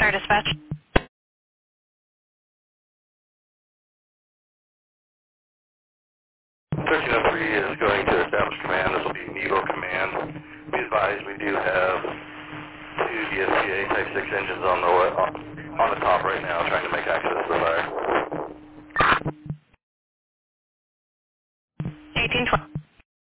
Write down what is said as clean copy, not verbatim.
Fire Dispatch. 1303 is going to establish command. This will be NEVO command. Be advised, we do have two DSPA Type 6 engines on the top right now trying to make access to the fire.